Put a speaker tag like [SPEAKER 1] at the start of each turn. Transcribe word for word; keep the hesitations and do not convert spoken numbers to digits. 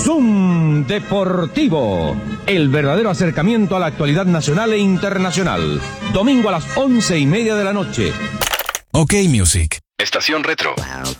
[SPEAKER 1] Zoom Deportivo, el verdadero acercamiento a la actualidad nacional e internacional. Domingo a las once y media de la noche.
[SPEAKER 2] OK Music.
[SPEAKER 3] Estación Retro.